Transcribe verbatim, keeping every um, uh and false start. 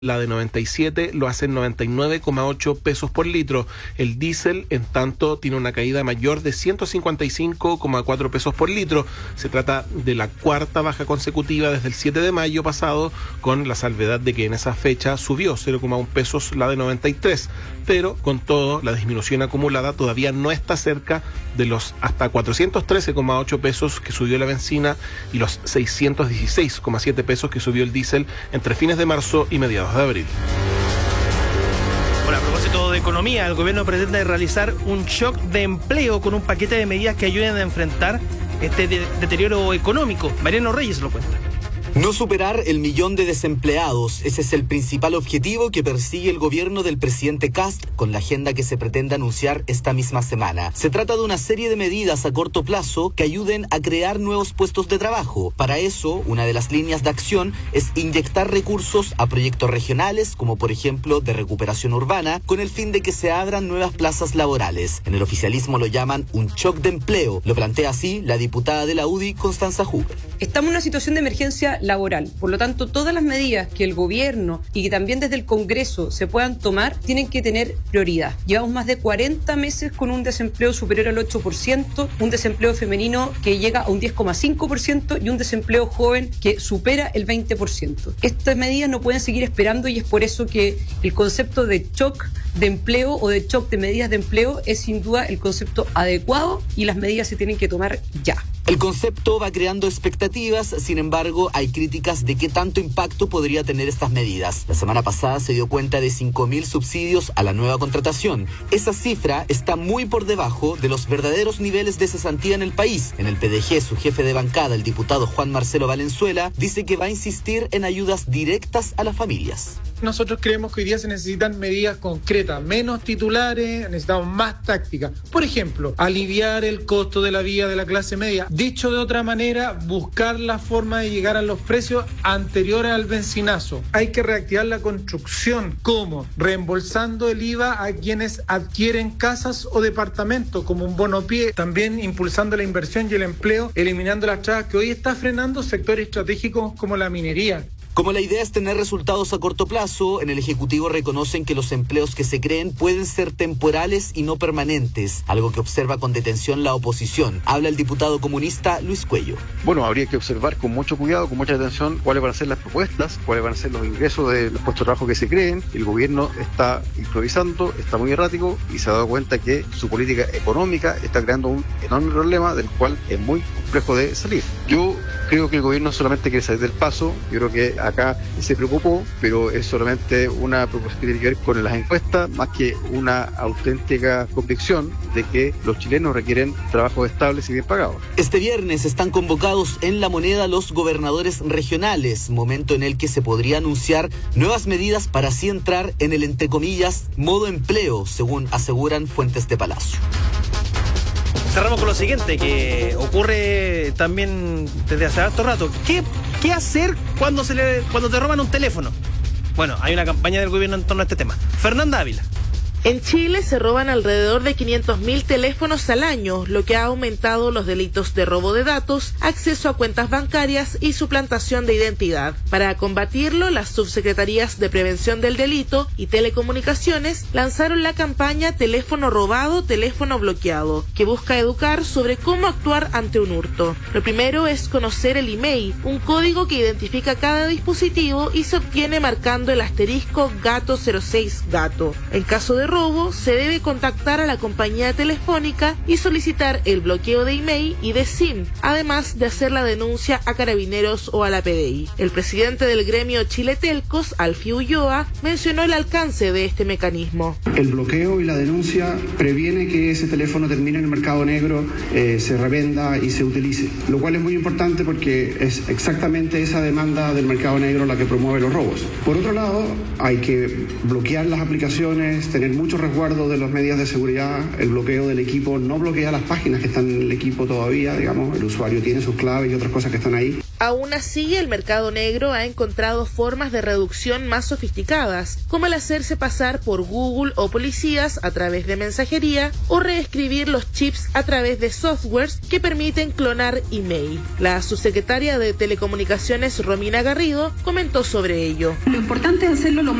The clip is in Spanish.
La de noventa y siete lo hace en noventa y nueve coma ocho pesos por litro. El diésel, en tanto, tiene una caída mayor de ciento cincuenta y cinco coma cuatro pesos por litro. Se trata de la cuarta baja consecutiva desde el siete de mayo pasado, con la salvedad de que en esa fecha subió cero coma uno pesos la de noventa y tres. Pero, con todo, la disminución acumulada todavía no está cerca de los hasta cuatrocientos trece coma ocho pesos que subió la benzina y los seiscientos dieciséis coma siete pesos que subió el diésel entre fines de marzo y mediados de abril. Bueno, a propósito de economía, el gobierno pretende realizar un shock de empleo con un paquete de medidas que ayuden a enfrentar este de- deterioro económico. Mariano Reyes lo cuenta. No superar el millón de desempleados, ese es el principal objetivo que persigue el gobierno del presidente Kast con la agenda que se pretende anunciar esta misma semana. Se trata de una serie de medidas a corto plazo que ayuden a crear nuevos puestos de trabajo. Para eso, una de las líneas de acción es inyectar recursos a proyectos regionales, como por ejemplo de recuperación urbana, con el fin de que se abran nuevas plazas laborales. En el oficialismo lo llaman un shock de empleo. Lo plantea así la diputada de la U D I, Constanza Huber. Estamos en una situación de emergencia laboral. Por lo tanto, todas las medidas que el gobierno y que también desde el Congreso se puedan tomar tienen que tener prioridad. Llevamos más de cuarenta meses con un desempleo superior al ocho por ciento, un desempleo femenino que llega a un diez coma cinco por ciento y un desempleo joven que supera el veinte por ciento. Estas medidas no pueden seguir esperando y es por eso que el concepto de shock de empleo o de shock de medidas de empleo es sin duda el concepto adecuado y las medidas se tienen que tomar ya. El concepto va creando expectativas, sin embargo, hay críticas de qué tanto impacto podría tener estas medidas. La semana pasada se dio cuenta de cinco mil subsidios a la nueva contratación. Esa cifra está muy por debajo de los verdaderos niveles de cesantía en el país. En el P D G, su jefe de bancada, el diputado Juan Marcelo Valenzuela, dice que va a insistir en ayudas directas a las familias. Nosotros creemos que hoy día se necesitan medidas concretas, menos titulares, necesitamos más táctica. Por ejemplo, aliviar el costo de la vida de la clase media. Dicho de otra manera, buscar la forma de llegar a los precios anteriores al benzinazo. Hay que reactivar la construcción. ¿Cómo? Reembolsando el I V A a quienes adquieren casas o departamentos como un bono pie. También impulsando la inversión y el empleo, eliminando las trabas que hoy está frenando sectores estratégicos como la minería. Como la idea es tener resultados a corto plazo, en el Ejecutivo reconocen que los empleos que se creen pueden ser temporales y no permanentes, algo que observa con detención la oposición. Habla el diputado comunista Luis Cuello. Bueno, habría que observar con mucho cuidado, con mucha atención, cuáles van a ser las propuestas, cuáles van a ser los ingresos de los puestos de trabajo que se creen. El gobierno está improvisando, está muy errático y se ha dado cuenta que su política económica está creando un enorme problema del cual es muy complejo de salir. Yo creo que el gobierno solamente quiere salir del paso. Yo creo que acá se preocupó, pero es solamente una propuesta que tiene que ver con las encuestas, más que una auténtica convicción de que los chilenos requieren trabajos estables y bien pagados. Este viernes están convocados en La Moneda los gobernadores regionales, momento en el que se podría anunciar nuevas medidas para así entrar en el, entre comillas, modo empleo, según aseguran fuentes de Palacio. Cerramos con lo siguiente, que ocurre también desde hace harto rato. ¿Qué, qué hacer cuando, se le, cuando te roban un teléfono? Bueno, hay una campaña del gobierno en torno a este tema. Fernanda Ávila. En Chile se roban alrededor de quinientos mil teléfonos al año, lo que ha aumentado los delitos de robo de datos, acceso a cuentas bancarias y suplantación de identidad. Para combatirlo, las subsecretarías de Prevención del Delito y Telecomunicaciones lanzaron la campaña Teléfono Robado, Teléfono Bloqueado, que busca educar sobre cómo actuar ante un hurto. Lo primero es conocer el email, un código que identifica cada dispositivo y se obtiene marcando el asterisco gato cero seis gato. En caso de robo, se debe contactar a la compañía telefónica y solicitar el bloqueo de email y de SIM, además de hacer la denuncia a Carabineros o a la P D I. El presidente del gremio Chile Telcos, Alfio Ulloa, mencionó el alcance de este mecanismo. El bloqueo y la denuncia previene que ese teléfono termine en el mercado negro, eh, se revenda y se utilice, lo cual es muy importante porque es exactamente esa demanda del mercado negro la que promueve los robos. Por otro lado, hay que bloquear las aplicaciones, tener mucho resguardo de las medidas de seguridad. El bloqueo del equipo no bloquea las páginas que están en el equipo todavía, digamos, el usuario tiene sus claves y otras cosas que están ahí. Aún así, el mercado negro ha encontrado formas de reducción más sofisticadas, como el hacerse pasar por Google o policías a través de mensajería o reescribir los chips a través de softwares que permiten clonar email. La subsecretaria de Telecomunicaciones, Romina Garrido, comentó sobre ello. Lo importante es hacerlo lo